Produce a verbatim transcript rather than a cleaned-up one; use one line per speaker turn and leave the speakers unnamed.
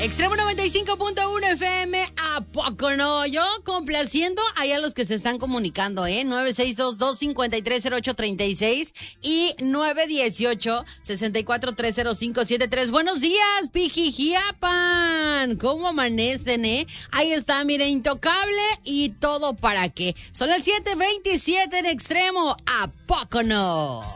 Extremo noventa y cinco punto uno F M, ¿a poco no? Yo complaciendo ahí a los que se están comunicando, ¿eh? nueve seis dos, dos cinco tres, cero ocho tres seis y nueve uno ocho, seis cuatro tres cero cinco siete tres. Buenos días, Pijijiapan. ¿Cómo amanecen, eh? Ahí está, miren, Intocable y Todo para qué. Son las siete veintisiete en Extremo, ¿a poco no?